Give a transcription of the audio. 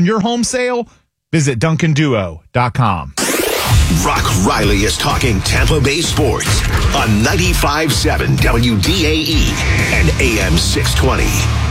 your home sale, visit DuncanDuo.com. Rock Riley is talking Tampa Bay sports on 95.7 WDAE and AM 620.